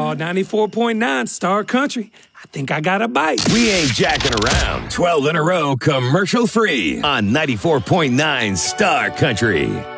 Oh, 94.9 Star Country. I think I got a bite. We ain't jacking around. 12 in a row, commercial free on 94.9 Star Country.